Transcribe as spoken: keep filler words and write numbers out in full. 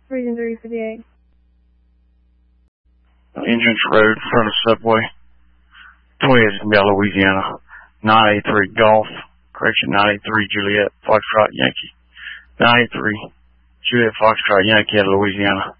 Region three fifty-eight. Entrance Road, front of Subway. twentieth in Bell, Louisiana. nine eighty-three Golf. Correction, nine eighty-three Juliet Foxtrot Yankee. nine eighty-three Juliet Foxtrot Yankee out of Louisiana.